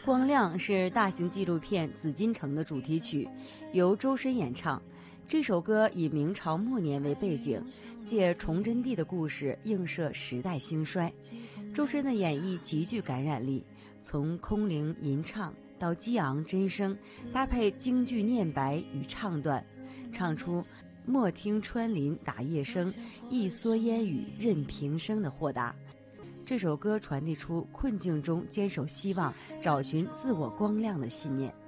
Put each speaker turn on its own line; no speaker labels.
光亮是大型纪录片《紫禁城》的主题曲，由周深演唱。这首歌以明朝末年为背景，借崇祯帝的故事映射时代兴衰。周深的演绎极具感染力，从空灵吟唱到激昂真声，搭配京剧念白与唱段，唱出莫听穿林打叶声，一蓑烟雨任平生的豁达。这首歌传递出困境中坚守希望、找寻自我光亮的信念。